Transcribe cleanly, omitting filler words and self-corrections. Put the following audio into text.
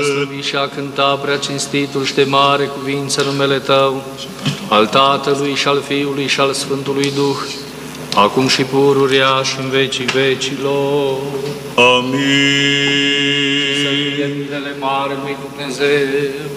slăvi și a cânta prea cinstitul și de mare cuvință numele Tău, al Tatălui și al Fiului și al Sfântului Duh, acum și pururea și în vecii vecilor. Amin. Să fie milele mare lui Dumnezeu.